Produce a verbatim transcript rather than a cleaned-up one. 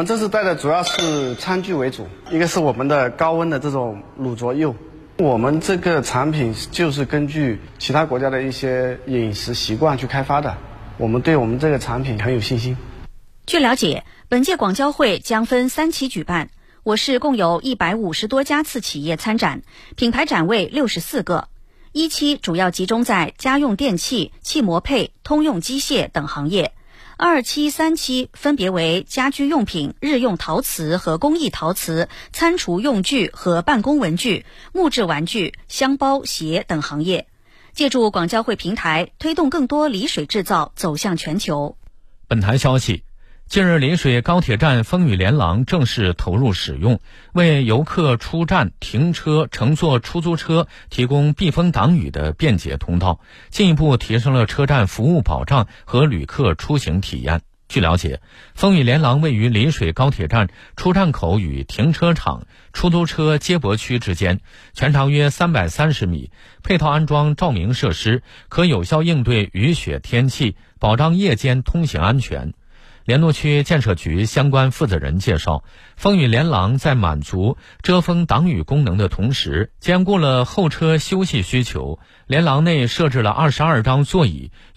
这次带的主要是餐具为主，一个是我们的高温的这种卤着釉。我们这个产品就是根据其他国家的一些饮食习惯去开发的，我们对我们这个产品很有信心。 据了解，本届广交会将分三期举办，我市共有一百五十多家次企业参展，品牌展位六十四个。一期主要集中在家用电器、汽摩配、通用机械等行业。二期、三期分别为家居用品、日用陶瓷和工艺陶瓷、餐厨用具和办公文具、木质玩具、箱包、鞋等行业，借助广交会平台，推动更多离水制造走向全球。 本台消息，近日离水高铁站风雨连廊正式投入使用，为游客出站、停车、乘坐出租车提供避风挡雨的便捷通道，进一步提升了车站服务保障和旅客出行体验。据了解，风雨连廊位于离水高铁站出站口与停车场、出租车接驳区之间，全长约三百三十米，配套安装照明设施，可有效应对雨雪天气，保障夜间通行安全。联络区建设局相关负责人介绍，风雨连廊在满足遮风挡雨功能的同时，兼顾了候车休息需求。连廊内设置了二十二张座椅，